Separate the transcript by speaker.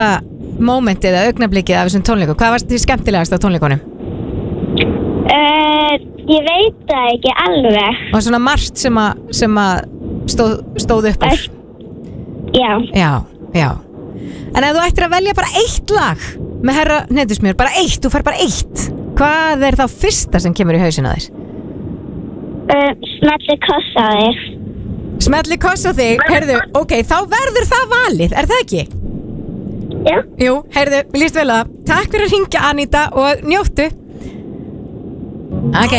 Speaker 1: momentið eða augnablikið af þessum tónleikum? Hvað varst þið skemmtilegast á tónleikunum?
Speaker 2: Ég veit það ekki alveg.
Speaker 1: Og svona margt sem að stóð upp úr.
Speaker 2: Já.
Speaker 1: Já. En ef þú ættir að velja bara eitt lag með herra Hnetusmjör, bara eitt, þú fær bara eitt, hvað er þá fyrsta sem kemur í hausinn á þér?
Speaker 2: Smelli koss á þig.
Speaker 1: Smelli koss á þig, heyrðu, ok, þá verður það valið, er það ekki?
Speaker 2: Já.
Speaker 1: Jú, heyrðu, mér líst vel á það. Takk fyrir að hringja, Aníta, og njóttu. Ok.